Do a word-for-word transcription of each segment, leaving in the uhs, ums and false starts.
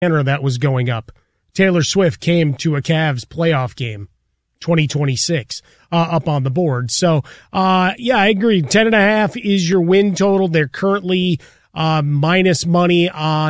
banner that was going up. Taylor Swift came to a Cavs playoff game, twenty twenty-six, uh, up on the board. So, uh, yeah, I agree. Ten and a half is your win total. They're currently uh, minus money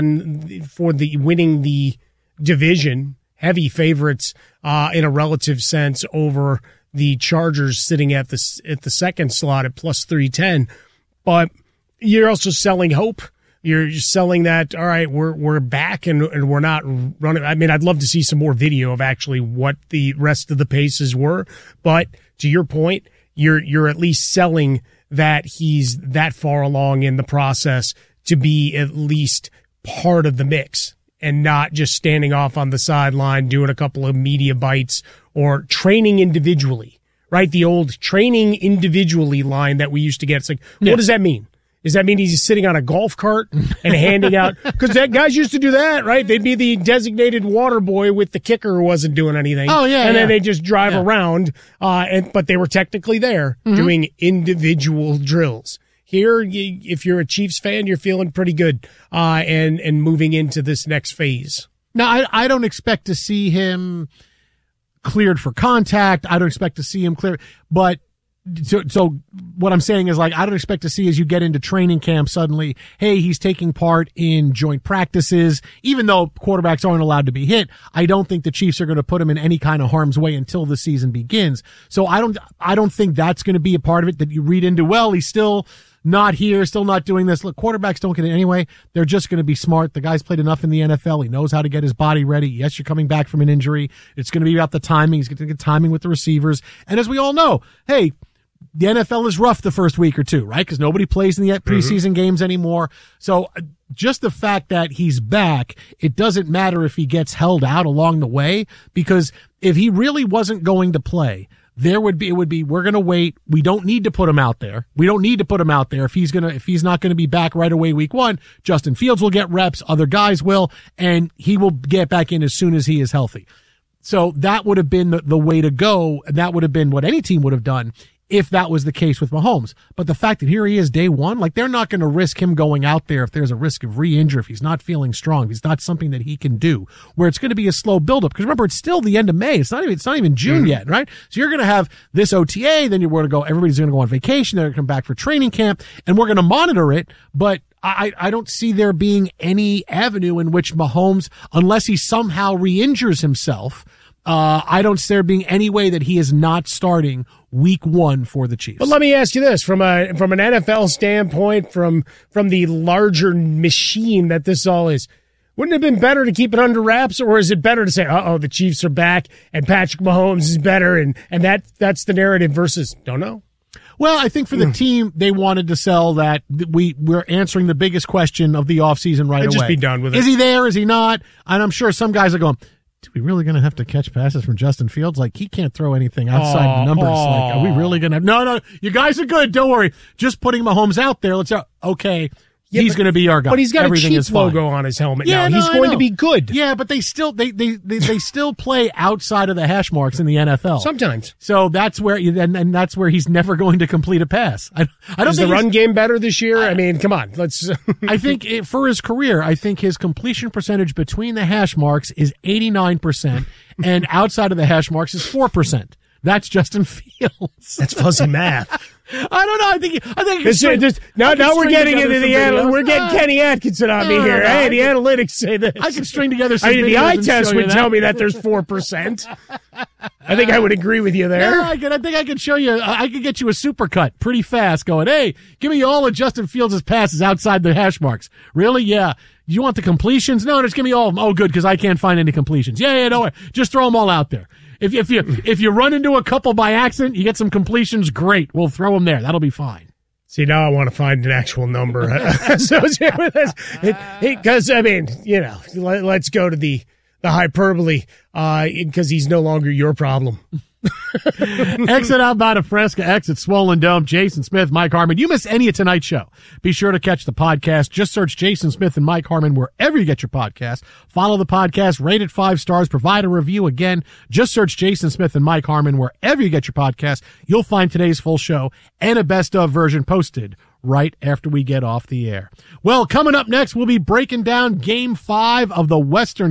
on for the winning the division. Heavy favorites uh, in a relative sense over the Chargers, sitting at the at the second slot at plus three ten. But you're also selling hope. You're selling that, all right, we're we're back and, and we're not running. I mean, I'd love to see some more video of actually what the rest of the paces were. But to your point, you're you're at least selling that he's that far along in the process to be at least part of the mix and not just standing off on the sideline doing a couple of media bites or training individually, right? The old training individually line that we used to get. It's like, yeah. What does that mean? Does that mean he's sitting on a golf cart and handing out? Because that guys used to do that, right? They'd be the designated water boy with the kicker who wasn't doing anything. Oh yeah, and yeah. then they just drive yeah. around. Uh, and but they were technically there mm-hmm. doing individual drills. Here, you, if you're a Chiefs fan, you're feeling pretty good, uh, and and moving into this next phase. Now, I I don't expect to see him cleared for contact. I don't expect to see him clear, but. So, so what I'm saying is, like, I don't expect to see as you get into training camp suddenly, hey, he's taking part in joint practices, even though quarterbacks aren't allowed to be hit. I don't think the Chiefs are going to put him in any kind of harm's way until the season begins. So I don't, I don't think that's going to be a part of it that you read into, well, he's still not here, still not doing this. Look, quarterbacks don't get it anyway. They're just going to be smart. The guy's played enough in the N F L. He knows how to get his body ready. Yes, you're coming back from an injury. It's going to be about the timing. He's going to get timing with the receivers. And as we all know, hey, the N F L is rough the first week or two, right? Because nobody plays in the preseason mm-hmm. games anymore. So just the fact that he's back, it doesn't matter if he gets held out along the way, because if he really wasn't going to play, there would be, it would be, we're going to wait. We don't need to put him out there. We don't need to put him out there. If he's going to, if he's not going to be back right away week one, Justin Fields will get reps. Other guys will, and he will get back in as soon as he is healthy. So that would have been the, the way to go. And that would have been what any team would have done if that was the case with Mahomes. But the fact that here he is day one, like, they're not going to risk him going out there if there's a risk of re-injury, if he's not feeling strong, if it's not something that he can do, where it's going to be a slow buildup. Because remember, it's still the end of May. It's not even, it's not even June mm-hmm. yet, right? So you're going to have this O T A, then you're going to go, everybody's going to go on vacation, they're going to come back for training camp, and we're going to monitor it. But I, I don't see there being any avenue in which Mahomes, unless he somehow re-injures himself, Uh, I don't see there being any way that he is not starting week one for the Chiefs. But let me ask you this, from a from an N F L standpoint, from from the larger machine that this all is, wouldn't it have been better to keep it under wraps, or is it better to say, uh-oh, the Chiefs are back and Patrick Mahomes is better, and, and that that's the narrative versus, don't know? Well, I think for the team, they wanted to sell that we, we're answering the biggest question of the offseason right They'd away. Just be done with it. Is he there? Is he not? And I'm sure some guys are going, are we really going to have to catch passes from Justin Fields? Like, he can't throw anything outside oh, the numbers. Oh. Like, are we really going to have, no, no, you guys are good. Don't worry. Just putting Mahomes out there. Let's, okay. Yeah, he's going to be our guy. But he's got Everything a is Chiefs logo on his helmet yeah, now. No, he's I going know. to be good. Yeah, but they still they they they, they still play outside of the hash marks in the N F L sometimes. So that's where and, and that's where he's never going to complete a pass. I, I don't Is think the run game better this year? I, I mean, come on, let's. I think it, for his career, I think his completion percentage between the hash marks is eighty-nine percent, and outside of the hash marks is four percent. That's Justin Fields. That's fuzzy math. I don't know. I think. I think. This, this, now, now we're getting into the analytics. We're getting uh, Kenny Atkinson on me no, here. No, hey, I the can, analytics say this. I can string together some I mean, the eye test would that. tell me that there's four percent. I think I would agree with you there. Yeah, I, could, I think I could show you. I could get you a supercut pretty fast. Going, hey, give me all of Justin Fields' passes outside the hash marks. Really? Yeah. You want the completions? No, just give me all of them. Oh, good, because I can't find any completions. Yeah, yeah, no, just throw them all out there. If if you if you run into a couple by accident, you get some completions. Great, we'll throw them there. That'll be fine. See, now I want to find an actual number associated with this, because I mean, you know, let, let's go to the the hyperbole, because uh, he's no longer your problem. Exit out by the Fresca, exit Swollen Dome. Jason Smith, Mike Harmon. You miss any of tonight's show, be sure to catch the podcast. Just search Jason Smith and Mike Harmon wherever you get your podcast. Follow the podcast, rate it five stars, provide a review. Again, just search Jason Smith and Mike Harmon wherever you get your podcast. You'll find today's full show and a best of version posted right after we get off the air. Well, coming up next, we'll be breaking down game five of the Western